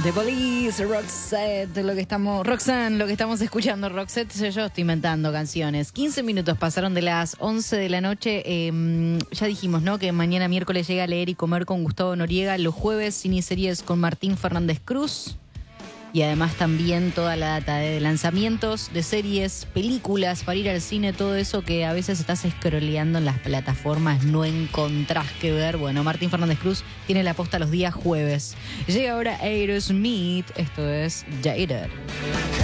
The Police, Roxette, Roxanne, lo que estamos escuchando. Roxette soy yo, estoy inventando canciones. 15 minutos pasaron de las 11 de la noche. Ya dijimos, ¿no? Que mañana miércoles llega a Leer y Comer con Gustavo Noriega. Los jueves, cine-series con Martín Fernández Cruz. Y además también toda la data de lanzamientos de series, películas, para ir al cine, todo eso que a veces estás scrolleando en las plataformas, no encontrás que ver. Bueno, Martín Fernández Cruz tiene la posta los días jueves. Llega ahora Aerosmith, esto es Jaded.